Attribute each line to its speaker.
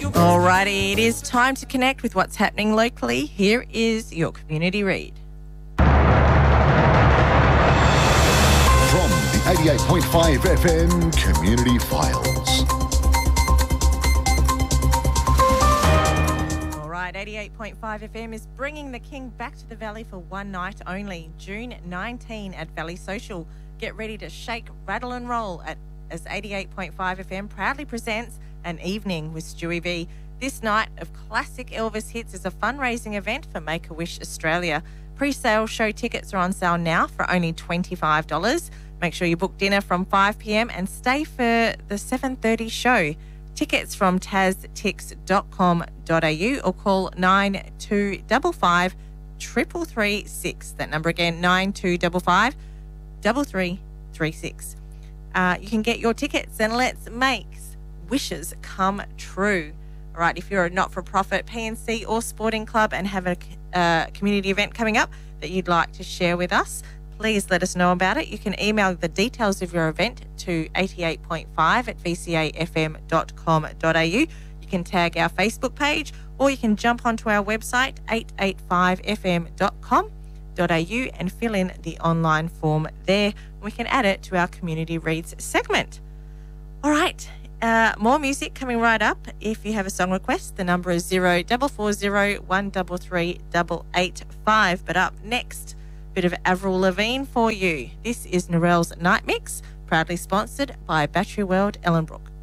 Speaker 1: Alrighty, it is time to connect with what's happening locally. Here is your community read.
Speaker 2: From the 88.5 FM Community Files.
Speaker 1: All right, 88.5 FM is bringing the King back to the Valley for one night only, June 19 at Valley Social. Get ready to shake, rattle and roll as 88.5 FM proudly presents An Evening with Stewie V. This night of classic Elvis hits is a fundraising event for Make-A-Wish Australia. Pre-sale show tickets are on sale now for only $25. Make sure you book dinner from 5 p.m. and stay for the 7:30 show. Tickets from taztix.com.au or call 9255 3336. That number again, 9255 3336. You can get your tickets and let's make wishes come true. All right, if you're a not-for-profit PNC or sporting club and have a community event coming up that you'd like to share with us, please let us know about it. You can email the details of your event to 88.5@vcafm.com.au. You can tag our Facebook page or you can jump onto our website 885fm.com.au and fill in the online form there. We can add it to our Community Reads segment. All right, more music coming right up. If you have a song request, the number is 0440 133 885. But up next, bit of Avril Lavigne for you. This is Narelle's Night Mix, proudly sponsored by Battery World Ellenbrook.